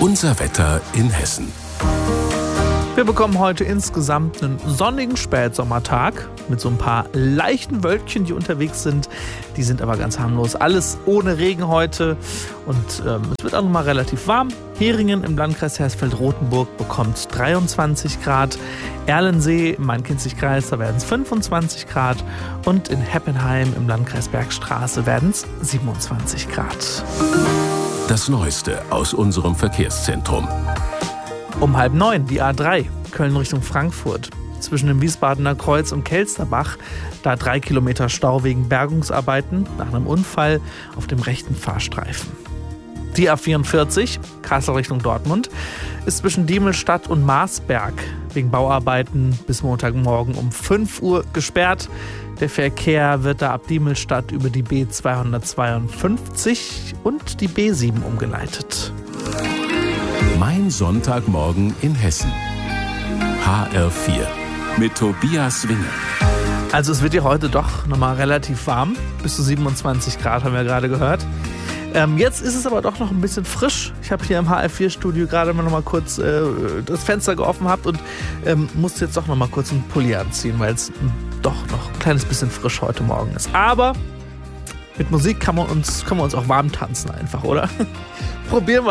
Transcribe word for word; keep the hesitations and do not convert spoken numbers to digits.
Unser Wetter in Hessen. Wir bekommen heute insgesamt einen sonnigen Spätsommertag mit so ein paar leichten Wölkchen, die unterwegs sind. Die sind aber ganz harmlos. Alles ohne Regen heute und ähm, es wird auch noch mal relativ warm. Heringen im Landkreis Hersfeld-Rotenburg bekommt dreiundzwanzig Grad. Erlensee im Main-Kinzig-Kreis, da werden es fünfundzwanzig Grad. Und in Heppenheim im Landkreis Bergstraße werden es siebenundzwanzig Grad. Das Neueste aus unserem Verkehrszentrum. Um halb neun die A drei, Köln Richtung Frankfurt. Zwischen dem Wiesbadener Kreuz und Kelsterbach, da drei Kilometer Stau wegen Bergungsarbeiten nach einem Unfall auf dem rechten Fahrstreifen. Die A vierundvierzig, Kassel Richtung Dortmund, ist zwischen Diemelstadt und Marsberg wegen Bauarbeiten bis Montagmorgen um fünf Uhr gesperrt. Der Verkehr wird da ab Diemelstadt über die B zweihundertzweiundfünfzig und die B sieben umgeleitet. Mein Sonntagmorgen in Hessen. H R vier mit Tobias Winger. Also es wird ja heute doch nochmal relativ warm. Bis zu siebenundzwanzig Grad haben wir gerade gehört. Ähm, jetzt ist es aber doch noch ein bisschen frisch. Ich habe hier im H R vier Studio gerade mal noch mal kurz äh, das Fenster geöffnet gehabt und ähm, musste jetzt doch noch mal kurz einen Pulli anziehen, weil es doch noch ein kleines bisschen frisch heute Morgen ist. Aber mit Musik kann man uns, können wir uns auch warm tanzen einfach, oder? Probieren wir.